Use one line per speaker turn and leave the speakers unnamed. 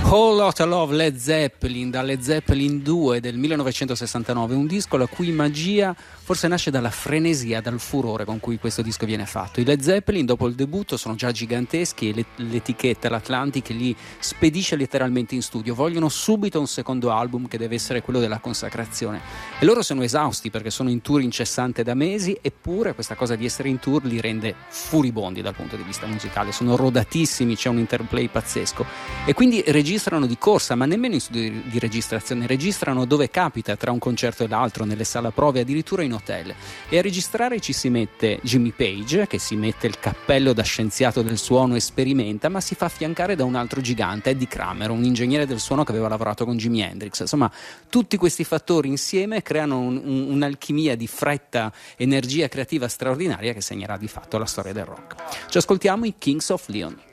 Whole Lotta Love, Led Zeppelin, da Led Zeppelin 2 del 1969, un disco la cui magia forse nasce dalla frenesia, dal furore con cui questo disco viene fatto. I Led Zeppelin dopo il debutto sono già giganteschi e l'etichetta, l'Atlantic, li spedisce letteralmente in studio, vogliono subito un secondo album che deve essere quello della consacrazione e loro sono esausti perché sono in tour incessante da mesi, eppure questa cosa di essere in tour li rende furibondi dal punto di vista musicale, sono rodatissimi, c'è un interplay pazzesco e quindi registrano di corsa, ma nemmeno in studio di registrazione, registrano dove capita, tra un concerto e l'altro, nelle sala prove, addirittura in hotel. E a registrare ci si mette Jimmy Page, che si mette il cappello da scienziato del suono e sperimenta, ma si fa affiancare da un altro gigante, Eddie Kramer, un ingegnere del suono che aveva lavorato con Jimi Hendrix. Insomma, tutti questi fattori insieme creano un'alchimia di fretta, energia creativa straordinaria che segnerà di fatto la storia del rock. Ci ascoltiamo i Kings of Leon.